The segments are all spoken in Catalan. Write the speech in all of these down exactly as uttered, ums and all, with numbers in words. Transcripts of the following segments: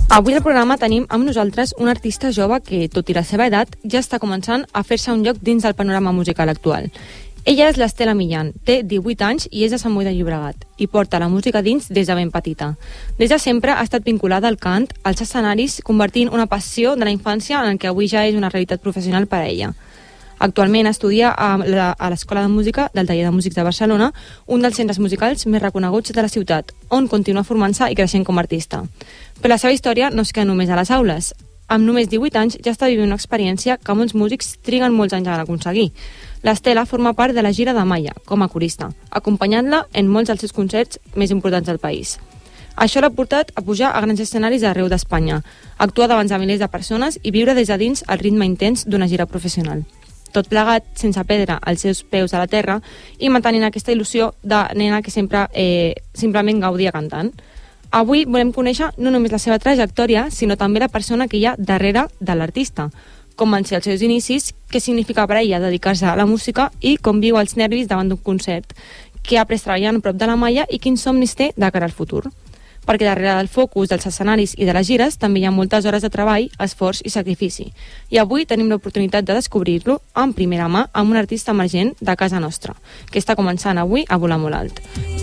Avui al programa tenim amb nosaltres un artista jove que, tot i la seva edat, ja està començant a fer-se un lloc dins del panorama musical actual. Ella és l'Estela Millán, té divuit anys i és de Sant Boi de Llobregat, i porta la música dins des de ben petita. Des de sempre ha estat vinculada al cant, als escenaris, convertint una passió de la infància en el que avui ja és una realitat professional per a ella. Actualment estudia a l'Escola de Música del Taller de Músics de Barcelona, un dels centres musicals més reconeguts de la ciutat, on continua formant-se i creixent com a artista. Però la seva història no es queda només a les aules. Amb només divuit anys ja està vivint una experiència que molts músics triguen molts anys a aconseguir. L'Estela forma part de la gira de Malla, com a corista, acompanyant-la en molts dels seus concerts més importants del país. Això l'ha portat a pujar a grans escenaris arreu d'Espanya, actuar davant de milers de persones i viure des de dins el ritme intens d'una gira professional. Tot plegat sense perdre els seus peus a la terra i mantenint aquesta il·lusió de nena que sempre eh, simplement gaudia cantant. Avui volem conèixer no només la seva trajectòria, sinó també la persona que hi ha darrere de l'artista, com van ser els seus inicis, què significa per a ella dedicar-se a la música i com viu els nervis davant d'un concert, què ha après treballant a prop de la Malla i quins somnis té de cara al futur. Perquè darrere del focus dels escenaris i de les gires també hi ha moltes hores de treball, esforç i sacrifici. I avui tenim l'oportunitat de descobrir-lo en primera mà amb un artista emergent de casa nostra, que està començant avui a volar molt alt.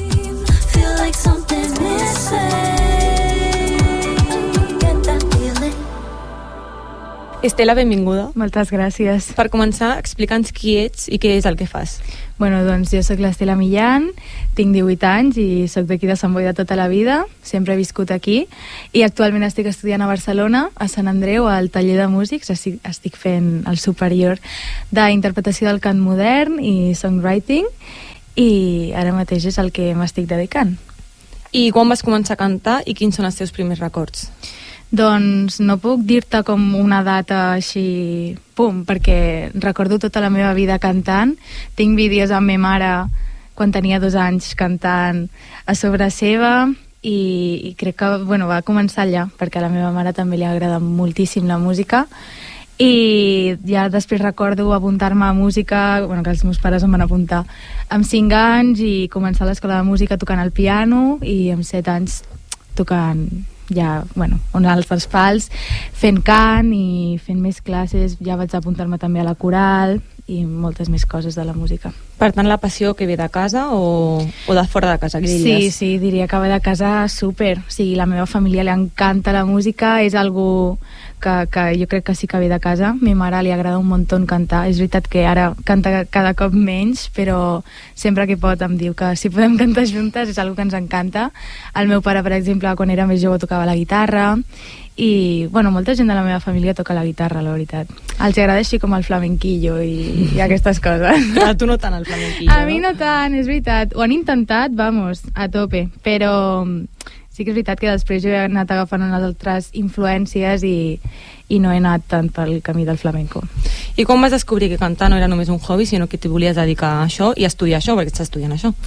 Estela, benvinguda. Moltes gràcies. Per començar, explica'ns qui ets i què és el que fas. Bueno, doncs jo sóc l'Estela Millán, tinc divuit anys i sóc d'aquí de Sant Boi de tota la vida, sempre he viscut aquí i actualment estic estudiant a Barcelona, a Sant Andreu, al Taller de Músics, estic, estic fent el superior d'interpretació del cant modern i songwriting i ara mateix és el que m'estic dedicant. I quan vas començar a cantar i quins són els teus primers records? Doncs no puc dir-te com una data així, pum, perquè recordo tota la meva vida cantant. Tinc vídeos amb ma mare quan tenia dos anys cantant a sobre seva i, i crec que bueno, va començar allà, perquè a la meva mare també li agrada moltíssim la música i ja després recordo apuntar-me a música, bueno, que els meus pares em van apuntar amb cinc anys i començar a l'escola de música tocant el piano i amb set anys tocant ja, bueno, uns altres pals, fent cant i fent més classes, ja vaig apuntar-me també a la coral i moltes més coses de la música. Per tant, la passió que ve de casa o, o de fora de casa, què diries? Sí, sí, diria que ve de casa súper. O sigui, la meva família li encanta la música, és algo que, que jo crec que sí que ve de casa. A mi mare li agrada un muntó cantar. És veritat que ara canta cada cop menys, però sempre que pot em diu que si podem cantar juntes és algo que ens encanta. El meu pare, per exemple, quan era més jove tocava la guitarra i, bueno, molta gent de la meva família toca la guitarra, la veritat. Els agrada així com el flamenquillo i, i aquestes coses. A tu no tant el flamenquillo, a mi no tant, és veritat. Ho han intentat, vamos, a tope, però sí que és veritat que després jo he anat agafant unes altres influències i, i no he anat tant pel camí del flamenco. I com vas descobrir que cantar no era només un hobby, sinó que t'hi volies dedicar a això i estudiar això, perquè estàs estudiant això?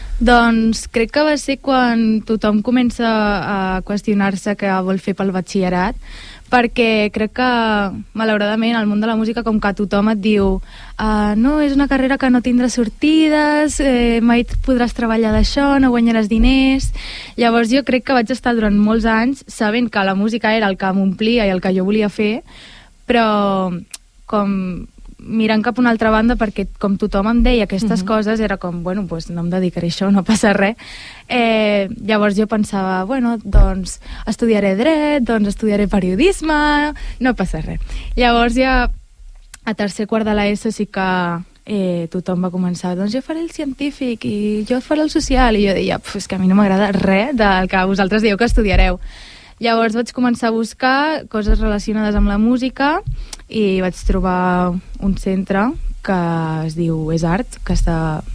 Doncs crec que va ser quan tothom comença a qüestionar-se què vol fer pel batxillerat, perquè crec que malauradament al món de la música com que tothom et diu uh, no, és una carrera que no tindrà sortides, eh, mai podràs treballar d'això, no guanyaràs diners. Llavors jo crec que vaig estar durant molts anys sabent que la música era el que m'omplia i el que jo volia fer, però com mirant cap a una altra banda, perquè com tothom em deia aquestes uh-huh. coses, era com, bueno, pues no em dedicaré a això, no passa res. Eh, llavors jo pensava, bueno, doncs estudiaré dret, doncs estudiaré periodisme, no passa res. Llavors ja a tercer quart de l'ESO sí que eh, tothom va començar, doncs jo faré el científic i jo faré el social, i jo deia, pues que a mi no m'agrada res del que vosaltres dieu que estudiareu. Llavors vaig començar a buscar coses relacionades amb la música i vaig trobar un centre que es diu EsArt, que està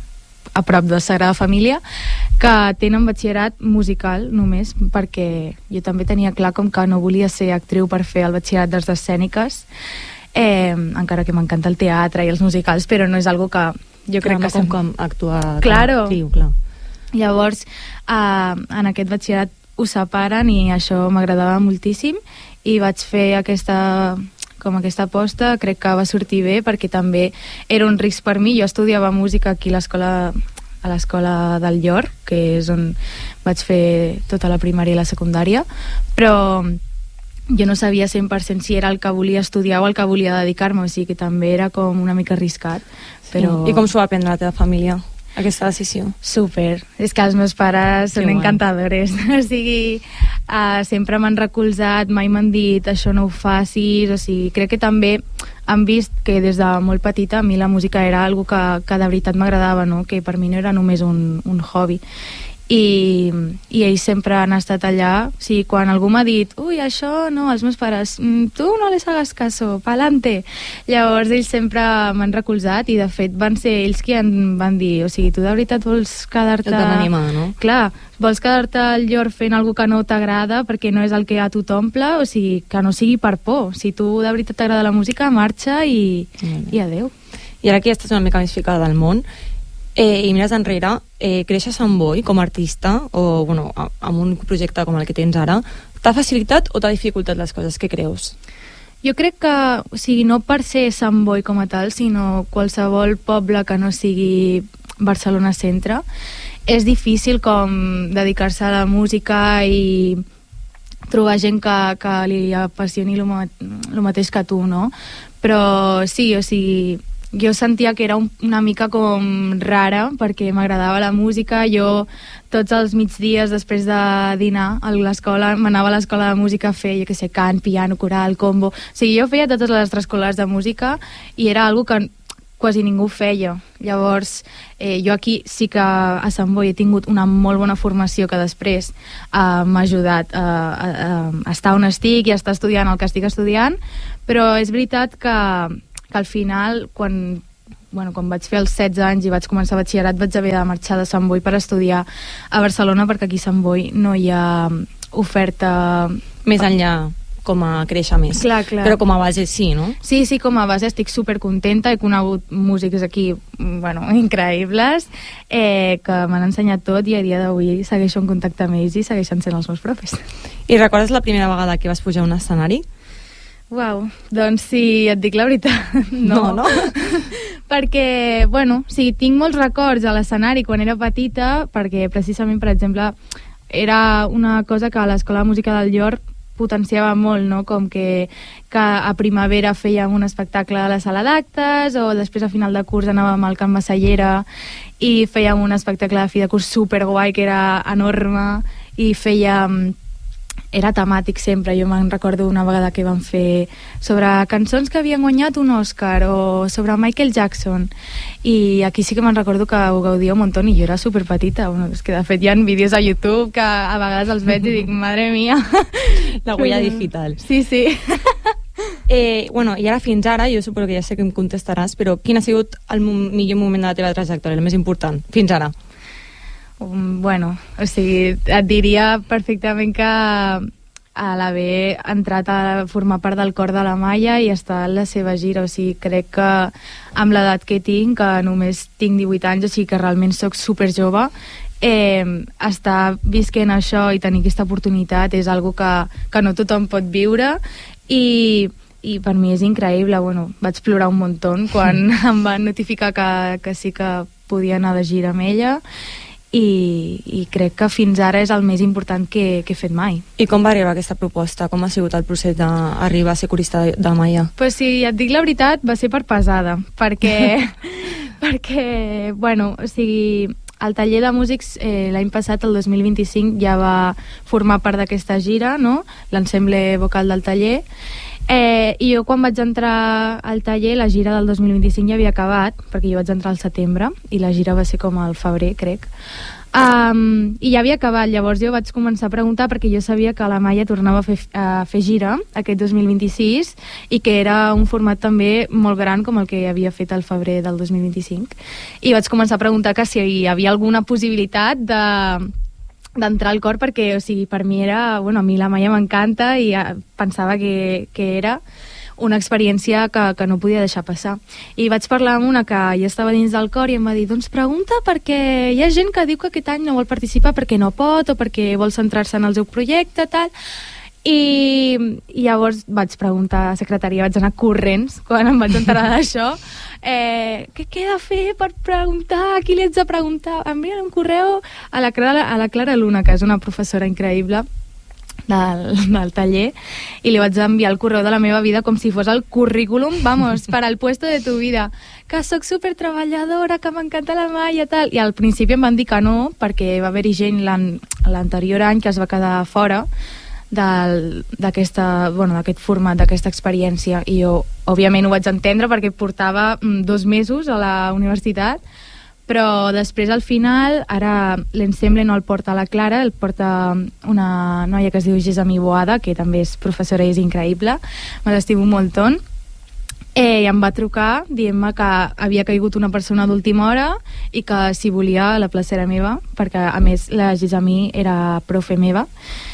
a prop de Sagrada Família, que tenen batxillerat musical només, perquè jo també tenia clar com que no volia ser actriu per fer el batxillerat d'arts escèniques, eh, encara que m'encanta el teatre i els musicals, però no és algo que jo clar, crec que... Com, com actuar claro. Com actriu, clar. Llavors, eh, en aquest batxillerat ho separen i això m'agradava moltíssim i vaig fer aquesta, com aquesta aposta, crec que va sortir bé perquè també era un risc per mi. Jo estudiava música aquí a l'escola a l'escola del Llor, que és on vaig fer tota la primària i la secundària, però jo no sabia cent per cent si era el que volia estudiar o el que volia dedicar-me, o sigui que també era com una mica arriscat. Sí. Però... I com s'ho va prendre la teva família, aquesta decisió? Super, és que els meus pares són guai. encantadores, o sigui, uh, sempre m'han recolzat, mai m'han dit això no ho facis, o sigui, crec que també han vist que des de molt petita a mi la música era algo que, que de veritat m'agradava, no? Que per mi no era només un, un hobby. I, i ells sempre han estat allà. O sigui, quan algú m'ha dit ui, això no, els meus pares tu no les hagas caso, pa'lante, llavors ells sempre m'han recolzat i de fet van ser ells qui em van dir o sigui, tu de veritat vols quedar-te... Et van animar, no? Clar, vols quedar-te al llor fent alguna que no t'agrada perquè no és el que a tu t'omple, o sigui, que no sigui per por. Si tu de veritat t'agrada la música, marxa i, mm. i adeu. I ara que ja estàs una mica més ficada del món, Eh, i mires enrere, eh, créixer a Sant Boi com a artista o bueno, amb un projecte com el que tens ara, t'ha facilitat o t'ha dificultat les coses? Què creus? Jo crec que, o sigui, no per ser Sant Boi com a tal, sinó qualsevol poble que no sigui Barcelona centre, és difícil com dedicar-se a la música i trobar gent que, que li apassioni el mateix que tu, no? Però sí, o sigui, jo sentia que era un, una mica com rara perquè m'agradava la música. Jo tots els migdies després de dinar a l'escola m'anava a l'escola de música a fer, jo què sé, cant, piano, coral, combo, o sigui, jo feia totes les extraescolars de música i era algo que quasi ningú feia. Llavors eh, jo aquí sí que a Sant Boi he tingut una molt bona formació que després eh, m'ha ajudat a, a, a estar on estic i a estar estudiant el que estic estudiant, però és veritat que que al final, quan, bueno, quan vaig fer els setze anys i vaig començar batxillerat, vaig haver de marxar de Sant Boi per estudiar a Barcelona, perquè aquí a Sant Boi no hi ha oferta... Més enllà, com a créixer més. Clar, clar. Però com a base sí, no? Sí, sí, com a base estic supercontenta. He conegut músics aquí, bueno, increïbles, eh, que m'han ensenyat tot i a dia d'avui segueixo en contacte amb ells i segueixen sent els meus profes. I recordes la primera vegada que vas pujar a un escenari? Uau, doncs si et dic la veritat, no. No, no? Perquè, bueno, sí, tinc molts records a l'escenari quan era petita, perquè precisament, per exemple, era una cosa que a l'Escola de Música del Llor potenciava molt, no? Com que, que a primavera fèiem un espectacle a la sala d'actes, o després a final de curs anàvem al Camp Massallera i fèiem un espectacle de fi de curs superguai que era enorme i fèiem... Era temàtic sempre. Jo me'n recordo una vegada que vam fer sobre cançons que havien guanyat un Òscar o sobre Michael Jackson, i aquí sí que me'n recordo que ho gaudia un muntó i jo era superpetita. Bueno, és que de fet hi ha vídeos a YouTube que a vegades els veig i dic, madre mia, la huella digital. Sí, sí. Eh, bueno, i ara fins ara, jo suposo que ja sé que em contestaràs, però quin ha sigut el millor moment de la teva trajectòria, el més important, fins ara? Bueno, o sigui, et diria perfectament que a l'haver entrat a formar part del cor de la Maia i estar en la seva gira, o sigui, crec que amb l'edat que tinc, que només tinc divuit anys, o sigui que realment sóc super jove, eh, estar visquent això i tenir aquesta oportunitat és algo que, que no tothom pot viure i, i per mi és increïble. Bueno, vaig plorar un muntó quan em van notificar que, que sí que podia anar de gira amb ella. I, i crec que fins ara és el més important que, que he fet mai. I com va arribar aquesta proposta? Com ha sigut el procés d'arribar a ser corista de, de Maia? Pues si et dic la veritat, va ser per pesada, perquè, perquè bueno, o sigui, el taller de músics eh, l'any passat, el dos mil vint-i-cinc, ja va formar part d'aquesta gira, no? L'ensemble vocal del taller. Eh, i jo quan vaig entrar al taller, la gira del dos mil vint-i-cinc ja havia acabat, perquè jo vaig entrar al setembre i la gira va ser com al febrer, crec. Um, i ja havia acabat, llavors jo vaig començar a preguntar perquè jo sabia que la Maia tornava a fer, a fer gira aquest dos mil vint-i-sis i que era un format també molt gran com el que havia fet al febrer del dos mil vint-i-cinc, i vaig començar a preguntar que si hi havia alguna possibilitat de d'entrar al cor, perquè, o sigui, per mi era... Bueno, a mi la Maia m'encanta i pensava que, que era una experiència que, que no podia deixar passar. I vaig parlar amb una que ja estava dins del cor i em va dir, doncs pregunta, perquè hi ha gent que diu que aquest any no vol participar perquè no pot o perquè vol centrar-se en el seu projecte, tal... I, i llavors vaig preguntar a la secretaria, vaig anar corrents quan em vaig enterar d'això, eh, què queda fer per preguntar, a qui li haig de preguntar? Enviar un correu a la, Clara, a la Clara Luna, que és una professora increïble, del, del taller, i li vaig enviar el correu de la meva vida com si fos el currículum, vamos, para el puesto de tu vida, que sóc super treballadora, que m'encanta la malla, tal, i al principi em van dir que no, perquè va haver-hi gent l'anterior any que es va quedar fora d'aquesta, bueno, d'aquest format, d'aquesta experiència, i jo òbviament ho vaig entendre perquè portava dos mesos a la universitat, però després al final, ara l'ensemble no el porta la Clara, el porta una noia que es diu Gesami Boada, que també és professora i és increïble, me l'estimo un molton, eh, i em va trucar dient-me que havia caigut una persona d'última hora i que si volia la plaça era meva, perquè a més la Gesami era profe meva,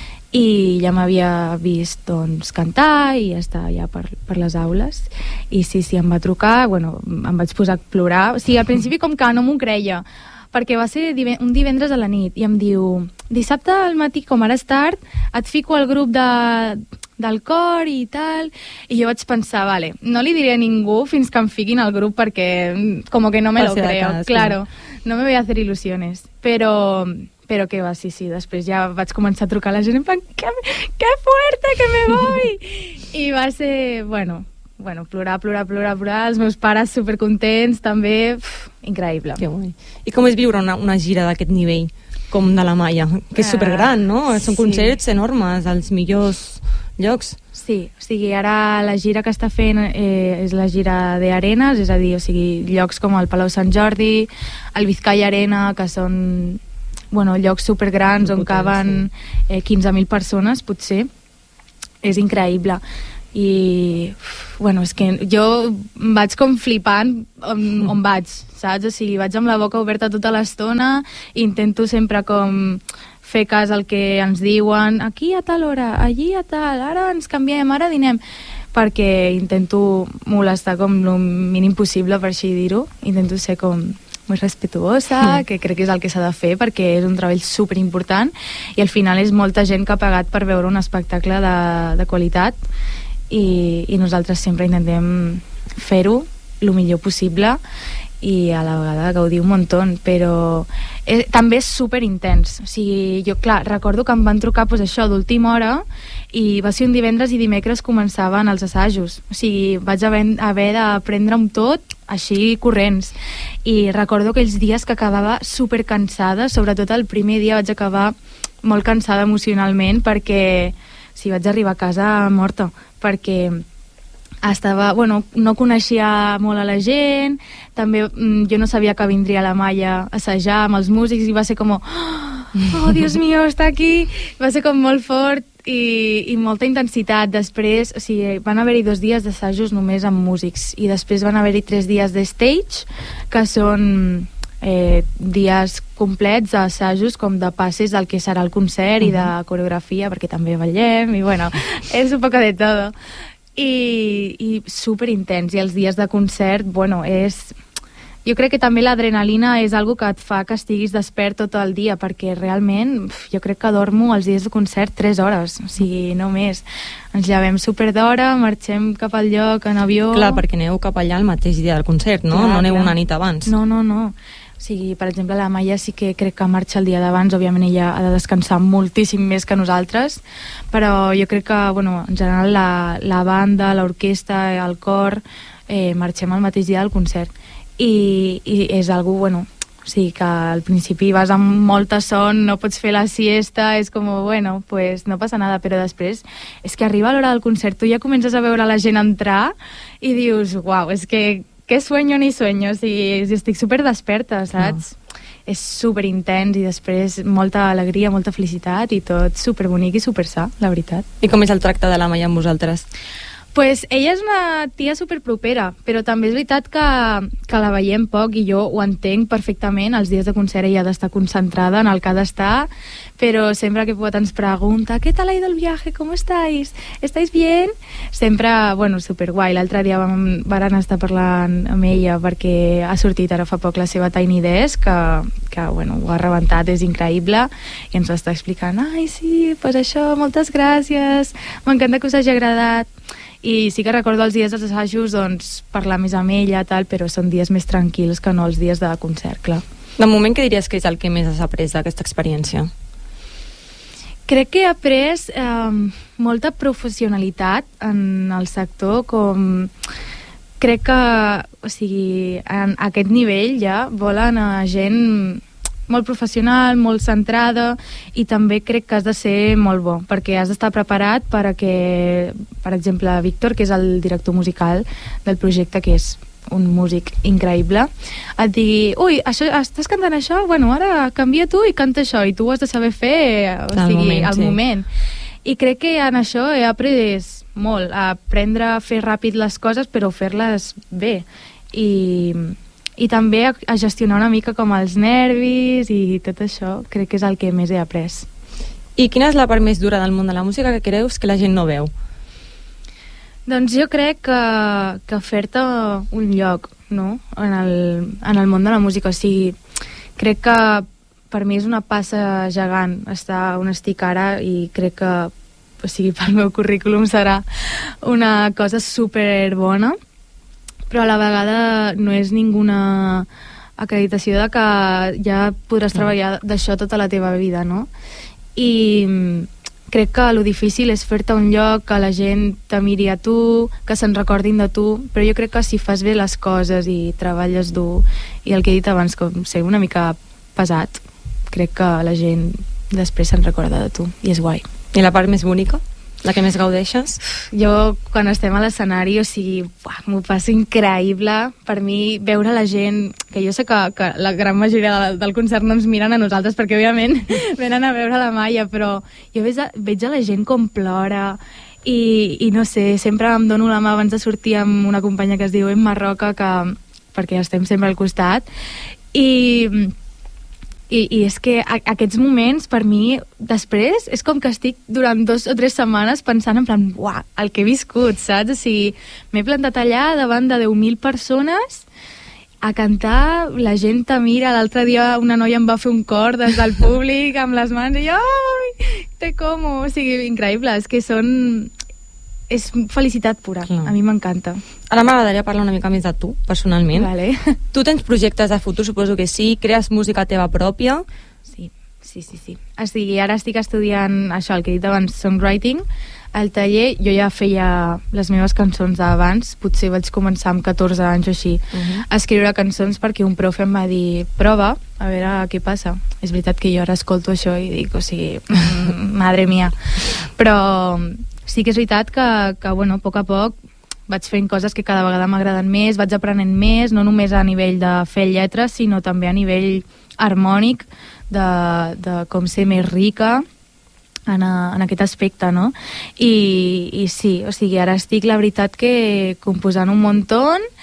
i ja m'havia vist doncs, cantar i estar ja per, per les aules, i sí, sí, em va trucar, bueno, em vaig posar a plorar, o sigui, al principi com que no m'ho creia, perquè va ser un divendres a la nit, i em diu, dissabte al matí, com ara és tard, et fico al grup de, del cor i tal, i jo vaig pensar, vale, no li diré a ningú fins que em fiquin al grup, perquè com que no me lo creo, claro, no me voy a hacer ilusiones, però... però que va, sí, sí, després ja vaig començar a trucar a la gent en plan, que, que fuerte, que me voy! I va ser, bueno, bueno, plorar, plorar, plorar, plorar, els meus pares supercontents, també, pf, increïble. Que guai. I com és viure una, una gira d'aquest nivell, com de la Malla? Que és supergran, no? Són sí. Concerts enormes, als millors llocs. Sí, o sigui, ara la gira que està fent eh, és la gira d'Arenas, és a dir, o sigui, llocs com el Palau Sant Jordi, el Vizcaya Arena, que són... bueno, llocs supergrans on caben eh, quinze mil persones, potser. És increïble. I, bueno, és que jo vaig com flipant on, on vaig, saps? O sigui, vaig amb la boca oberta tota l'estona, intento sempre com fer cas al que ens diuen, aquí a tal hora, allí a tal, ara ens canviem, ara dinem, perquè intento molestar com el mínim possible, per així dir-ho. Intento ser com... molt respetuosa, que crec que és el que s'ha de fer perquè és un treball superimportant i al final és molta gent que ha pagat per veure un espectacle de, de qualitat i, i nosaltres sempre intentem fer-ho el millor possible i a la vegada gaudir un muntó, però eh, també és superintens. O sigui, jo, clar, recordo que em van trucar pues, això d'última hora i va ser un divendres i dimecres començaven els assajos. O sigui, vaig haver, haver d'aprendre'm tot així corrents. I recordo aquells dies que acabava supercansada, sobretot el primer dia vaig acabar molt cansada emocionalment perquè o sigui, vaig arribar a casa morta, perquè estava, bueno, no coneixia molt a la gent, també mm, jo no sabia que vindria la Malla a assajar amb els músics i va ser com, oh, Dios mío, està aquí, va ser com molt fort i, i molta intensitat. Després, o sigui, van haver-hi dos dies d'assajos només amb músics i després van haver-hi tres dies de stage, que són eh, dies complets d'assajos com de passes del que serà el concert uh-huh. i de coreografia, perquè també ballem i bueno, és un poc de tot. I, i superintens, i els dies de concert, bueno, és... Jo crec que també l'adrenalina és algo que et fa que estiguis despert tot el dia, perquè realment jo crec que dormo els dies de concert tres hores, o sigui, no més. Ens llevem super d'hora, marxem cap al lloc en avió... Clar, perquè aneu cap allà el mateix dia del concert, no? Clar, no aneu clar. Una nit abans. No, no, no. O sigui, per exemple, la Malla sí que crec que marxa el dia d'abans, òbviament ella ha de descansar moltíssim més que nosaltres, però jo crec que, bueno, en general la, la banda, l'orquestra, el cor, eh, marxem el mateix dia del concert. I, i és algo, bueno, o sigui, que al principi vas amb molta son, no pots fer la siesta, és com, bueno, pues no passa nada, però després és que arriba l'hora del concert, tu ja comences a veure la gent entrar i dius, uau, és que que sueño ni sueño, o sigui, estic super desperta, saps? No. És super intens i després molta alegria, molta felicitat i tot super bonic i super sa, la veritat. I com és el tracte de la Malla amb vosaltres? Pues ella és una tia super propera, però també és veritat que, que la veiem poc i jo ho entenc perfectament. Els dies de concert ella ha d'estar concentrada en el que ha d'estar, però sempre que pot ens pregunta ¿qué tal ha ido el viaje? ¿Cómo estáis? ¿Estáis bien? Sempre, bueno, superguai. L'altre dia vam, van estar parlant amb ella perquè ha sortit ara fa poc la seva Tiny Desk, que, que bueno, ho ha rebentat, és increïble, i ens ho està explicant. Ai, sí, pues això, moltes gràcies, m'encanta que us hagi agradat. I sí que recordo els dies dels assajos doncs, parlar més amb ella, tal, però són dies més tranquils que no els dies de concert, clar. De moment, què diries que és el que més has après d'aquesta experiència? Crec que he après eh, molta professionalitat en el sector, com crec que, o sigui, en aquest nivell ja volen a gent molt professional, molt centrada, i també crec que has de ser molt bo, perquè has d'estar preparat per a que, per exemple, Víctor, que és el director musical del projecte, que és un músic increïble, et digui, ui, això, estàs cantant això? Bueno, ara canvia tu i canta això, i tu ho has de saber fer, o al sigui, moment, al sí. moment. I crec que en això he après molt, a aprendre a fer ràpid les coses, però fer-les bé. I, i també a, a gestionar una mica com els nervis i tot això, crec que és el que més he après. I quina és la part més dura del món de la música que creus que la gent no veu? Doncs jo crec que, que fer-te un lloc, no?, en el, en el món de la música. O sigui, crec que per mi és una passa gegant estar on estic ara, i crec que, o sigui, pel meu currículum serà una cosa super bona, però a la vegada no és ninguna acreditació de que ja podràs treballar d'això tota la teva vida, no? I crec que lo difícil és fer-te un lloc, que la gent te miri a tu, que se'n recordin de tu, però jo crec que si fas bé les coses i treballes dur, i el que he dit abans, com ser una mica pesat, crec que la gent després se'n recorda de tu, i és guai. I la part més bonica? La que més gaudeixes? Jo, quan estem a l'escenari, o sigui, buah, m'ho passo increïble. Per mi, veure la gent, que jo sé que, que la gran majoria del, del concert no ens miren a nosaltres, perquè, òbviament, venen a veure la Maia, però jo veig a, veig a la gent com plora, i, i no sé, sempre em dono la mà abans de sortir amb una companya que es diu Emma Roca, que, perquè estem sempre al costat, i... I, i és que a, aquests moments, per mi, després, és com que estic durant dos o tres setmanes pensant en plan, uah, el que he viscut, saps? O sigui, m'he plantat allà davant de deu mil persones a cantar, la gent te mira. L'altre dia una noia em va fer un cor des del públic amb les mans, i jo, ai, te como, o sigui, increïble, és que són... és felicitat pura, clar. A mi m'encanta. Ara m'agradaria parlar una mica més de tu, personalment. Vale. Tu tens projectes de futur, suposo que sí, crees música teva pròpia? Sí, sí, sí, sí. O sigui, ara estic estudiant això, el que he dit abans, songwriting. Al taller jo ja feia les meves cançons d'abans, potser vaig començar amb catorze anys o així, uh-huh. a escriure cançons, perquè un profe em va dir, prova, a veure què passa. És veritat que jo ara escolto això i dic, o sigui, madre mia. Però sí que és veritat que, que bueno, a poc a poc vaig fent coses que cada vegada m'agraden més, vaig aprenent més, no només a nivell de fer lletres, sinó també a nivell harmònic, de, de com ser més rica en, a, en aquest aspecte, no? I, i sí, o sigui, ara estic, la veritat, que composant un muntó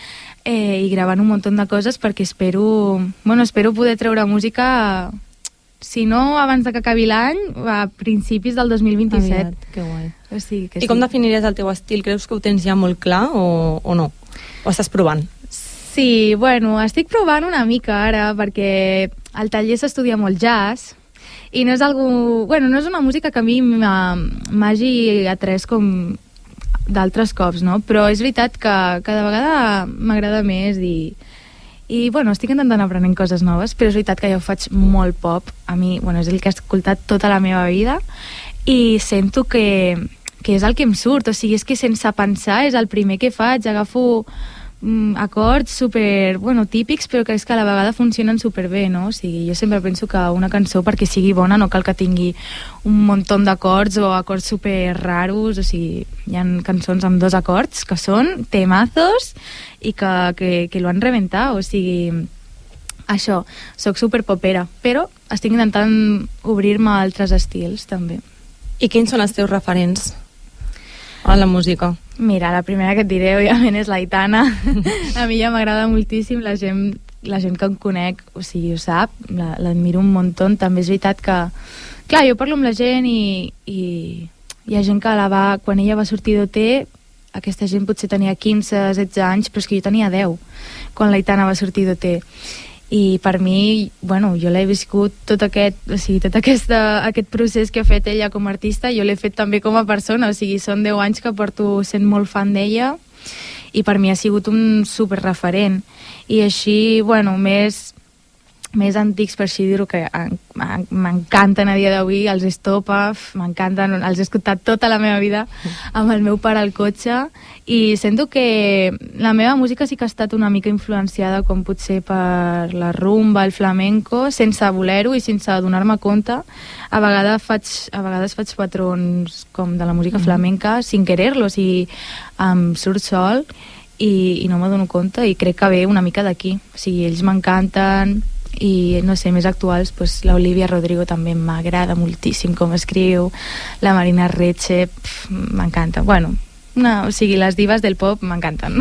eh, i gravant un muntó de coses, perquè espero, bueno, espero poder treure música... si no abans de que acabi l'any, a principis del dos mil vint-i-set. Aviat, que guai. O sigui que I sí. com definiries el teu estil? Creus que ho tens ja molt clar o, o no? O estàs provant? Sí, bueno, estic provant una mica ara, perquè al taller s'estudia molt jazz, i no és algú... Bueno, no és una música que a mi m'hagi atès com d'altres cops, no? Però és veritat que cada vegada m'agrada més i... I, bueno, estic intentant aprenent coses noves, però és veritat que jo faig molt pop. A mi, bueno, és el que he escoltat tota la meva vida, i sento que, que és el que em surt. O sigui, és que sense pensar és el primer que faig. Agafo mm, acords super, bueno, típics, però que és que a la vegada funcionen superbé, no? O sigui, jo sempre penso que una cançó, perquè sigui bona, no cal que tingui un muntó d'acords o acords super raros. O sigui, hi ha cançons amb dos acords que són temazos i que, que, que lo han reventat. O sigui, això, soc super popera, però estic intentant obrir-me a altres estils també. I quins són els teus referents a la música? Mira, la primera que et diré, òbviament, és l'Aitana. A mi ja m'agrada moltíssim, la gent, la gent que em conec, o sigui, ho sap, l'admiro un muntó. També és veritat que, clar, jo parlo amb la gent i, i hi ha gent que la va, quan ella va sortir d'O T, aquesta gent potser tenia quinze, setze anys, però és que jo tenia deu quan l'Aitana va sortir d'O T. I per mi, bueno, jo l'he viscut tot aquest, o sigui, tot aquesta, aquest procés que ha fet ella com a artista, jo l'he fet també com a persona. O sigui, són deu anys que porto sent molt fan d'ella, i per mi ha sigut un super referent. I així, bueno, més més antics, per així dir-ho, que m'encanten a dia d'avui, els Estopa, m'encanten, els he escoltat tota la meva vida amb el meu pare al cotxe, i sento que la meva música sí que ha estat una mica influenciada, com potser per la rumba, el flamenco, sense voler-ho i sense donar-me compte. A vegades faig, a vegades faig patrons com de la música flamenca, sin querer-lo, o sigui, em surt sol i, i no m'adono compte, i crec que ve una mica d'aquí. O sigui, ells m'encanten, i no sé, més actuals, pues, l'Olivia Rodrigo també m'agrada moltíssim com escriu, la Marina Reche, m'encanta. Bueno, no, o sigui, les divas del pop m'encanten.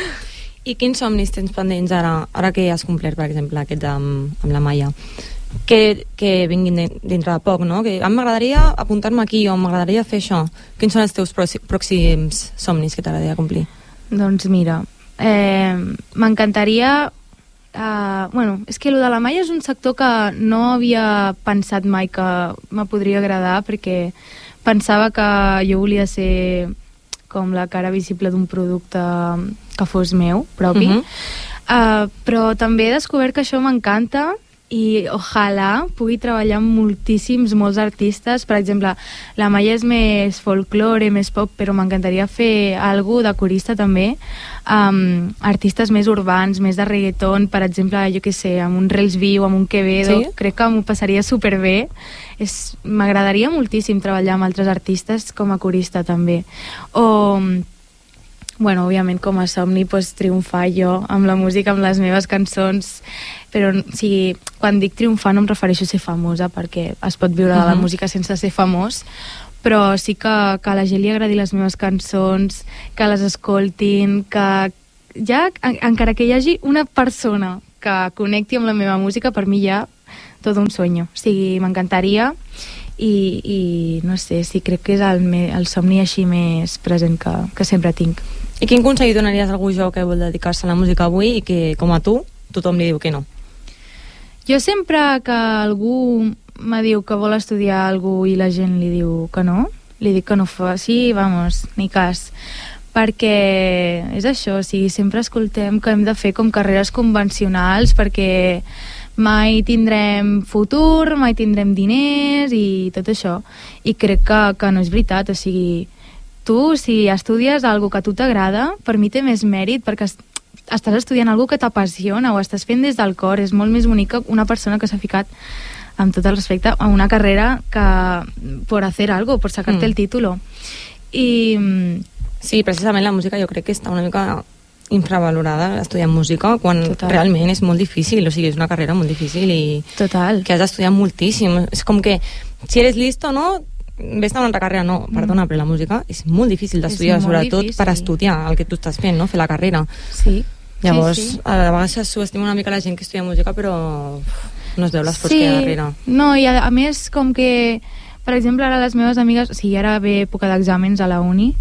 I quins somnis tens pendents ara, ara que has complert, per exemple, aquests amb, amb la Maia? Que, que vinguin dintre de poc, no? Que m'agradaria apuntar-me aquí o m'agradaria fer això. Quins són els teus pròxims somnis que t'agradaria complir? Doncs mira, eh, m'encantaria... Uh, bueno, és que el de la Maia és un sector que no havia pensat mai que me podria agradar, perquè pensava que jo volia ser com la cara visible d'un producte que fos meu, propi. Uh-huh. uh, però també he descobert que això m'encanta, i ojalà pugui treballar amb moltíssims, molts artistes. Per exemple, la Maia és més folklore, més pop, però m'encantaria fer alguna de corista també, um, artistes més urbans, més de reggaeton, per exemple, jo què sé, amb un Rels Viu, amb un Quevedo. Sí? Crec que m'ho passaria superbé. És, m'agradaria moltíssim treballar amb altres artistes com a corista també. O... bueno, òbviament com a somni, pues, triomfar jo amb la música, amb les meves cançons, però o sigui, quan dic triomfar no em refereixo a ser famosa, perquè es pot viure de la uh-huh. música sense ser famós, però sí que, que a la gent li agradi les meves cançons, que les escoltin, que ja, en, encara que hi hagi una persona que connecti amb la meva música, per mi ja tot un sueño. O sigui, m'encantaria, i, i no sé, sí, crec que és el, el somni així més present que, que sempre tinc. I quin consell donaries a algú jove que vol dedicar-se a la música avui i que, com a tu, tothom li diu que no? Jo sempre que algú me diu que vol estudiar alguna cosa i la gent li diu que no, li dic que no fa, sí, vamos, ni cas. Perquè és això, o sigui, sempre escoltem que hem de fer com carreres convencionals perquè mai tindrem futur, mai tindrem diners i tot això. I crec que, que no és veritat, o sigui, tu, si estudies algo que a tu t'agrada, per mi té més mèrit, perquè estàs estudiant algo que t'apassiona, o estàs fent des del cor. És molt més bonic que una persona que s'ha ficat, amb tot el respecte, a una carrera que por hacer algo, por sacarte mm. el título. I... sí, precisament la música jo crec que està una mica infravalorada, estudiar música, quan Total. realment és molt difícil, o sigui, és una carrera molt difícil i Total. que has d'estudiar moltíssim. És com que, si eres listo, no? Ves a una altra carrera, no, perdona, però la música és molt difícil d'estudiar, sobretot difícil. Per estudiar el que tu estàs fent, no? Fer la carrera. Sí. Llavors, sí, sí. a vegades se subestima una mica la gent que estudia música, però no es veu l'esforç sí. que hi ha darrere. No, i a, a més, com que, per exemple, ara les meves amigues, o sigui, ara ve època d'exàmens a la uni,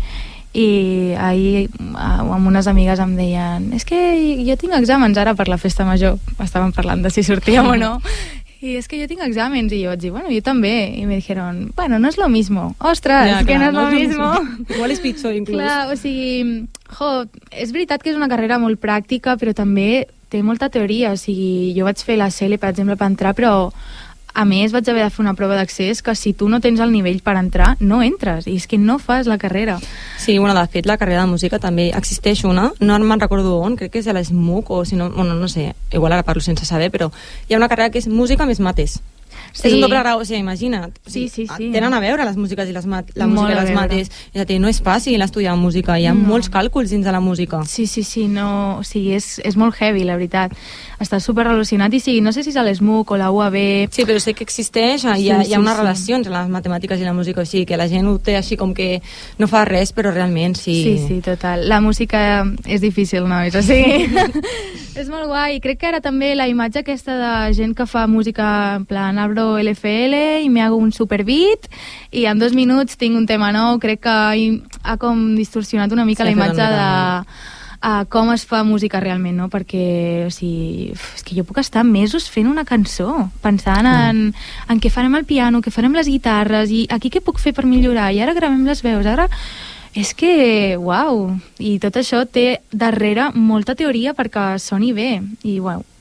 i ahir amb unes amigues em deien, és que jo tinc exàmens ara per la festa major, estàvem parlant de si sortíem o no, i és que yo tengo exámenes, y yo vaig dir, bueno, yo también, y me dijeron, bueno, no es lo mismo, ostras, ja, que clar, no és lo mismo. Igual és pitjor, inclús. Clar, o sigui, jo, és veritat que és una carrera molt pràctica, però també té molta teoria, o sigui, jo vaig fer la C L, per exemple, per entrar, però a més vaig haver de fer una prova d'accés que si tu no tens el nivell per entrar, no entres, i és que no fas la carrera. Sí, bueno, de fet, la carrera de música també existeix una, no me'n recordo on, crec que és a l'ESMUC, o si no, bueno, no sé, igual ara parlo sense saber, però hi ha una carrera que és música més mates. Sí. És un doble grau, o sigui, imagina't. O sigui, sí, sí, sí. Tenen a veure les músiques i les mat la Molt música i les mates. És a dir, no és fàcil estudiar música, hi ha no. molts càlculs dins de la música. Sí, sí, sí, no, o sigui, és, és molt heavy, la veritat. Està super relacionat, i sí, no sé si és a l'ESMUC o la U A B... Sí, però sé que existeix, hi ha, sí, hi ha sí, una sí. relació entre les matemàtiques i la música, o sigui, que la gent ho té així com que no fa res, però realment sí... Sí, sí, total. La música és difícil, nois, o sigui... és molt guai. Crec que ara també la imatge aquesta de gent que fa música en plan abro L F L i me hago un super beat i en dos minuts tinc un tema nou, crec que ha com distorsionat una mica sí, la imatge de uh, com es fa música realment, no? Perquè, o sigui, és que jo puc estar mesos fent una cançó, pensant en, en què farem el piano, què farem les guitarres, i aquí què puc fer per millorar, i ara gravem les veus, ara... És que, uau, i tot això té darrere molta teoria perquè soni bé, i uau,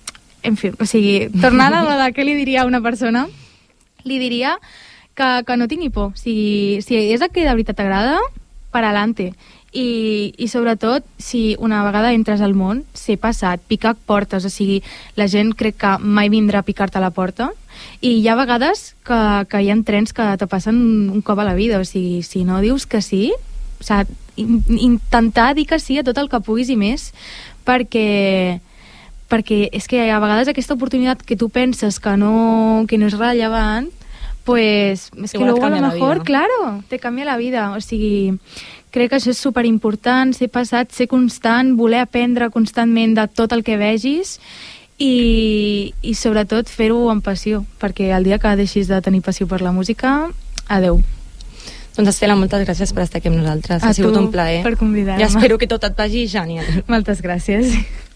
en fi, o sigui, tornant a la de què li diria a una persona, li diria que, que no tingui por. O sigui, si és el que de veritat t'agrada, per alante. I, i sobretot, si una vegada entres al món, ser passat, picar portes, o sigui, la gent crec que mai vindrà a picar-te a la porta, i hi ha vegades que, que hi ha trens que te passen un cop a la vida, o sigui, si no dius que sí, o sigui, intentar dir que sí a tot el que puguis i més, perquè perquè és que a vegades aquesta oportunitat que tu penses que no, que no és rellevant, pues es que luego a lo mejor, claro, te canvia la vida. O sigui, crec que això és superimportant, ser passat, ser constant, voler aprendre constantment de tot el que vegis i, i sobretot fer-ho amb passió, perquè el dia que deixis de tenir passió per la música, adeu. Doncs Estela, moltes gràcies per estar aquí amb nosaltres. A ha sigut tu, un plaer. Per convidar-me. I espero que tot et vagi genial. Moltes gràcies.